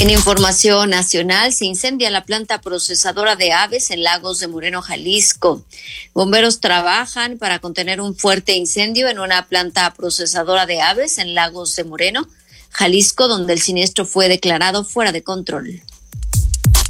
En información nacional, se incendia la planta procesadora de aves en Lagos de Moreno, Jalisco. Bomberos trabajan para contener un fuerte incendio en una planta procesadora de aves en Lagos de Moreno, Jalisco, donde el siniestro fue declarado fuera de control.